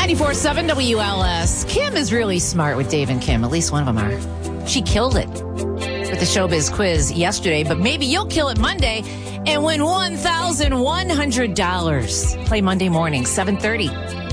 94.7 WLS. Kim is really smart with Dave and Kim. At least one of them are. She killed it with the Showbiz quiz yesterday, but maybe you'll kill it Monday and win $1,100. Play Monday morning, 7:30.